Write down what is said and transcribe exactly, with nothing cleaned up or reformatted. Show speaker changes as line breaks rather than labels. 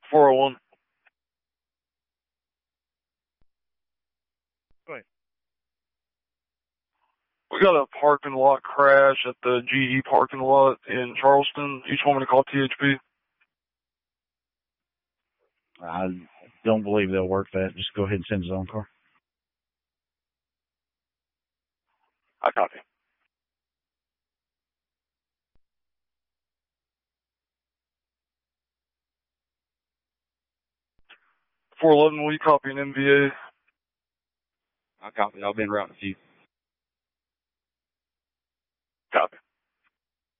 four oh one.
Go ahead.
We got a parking lot crash at the G E parking lot in Charleston. You just want me to call T H P?
I don't believe they'll work that. Just go ahead and send his own car.
I copy. four eleven, will you copy an M V A?
I copy. I'll be en route in a few.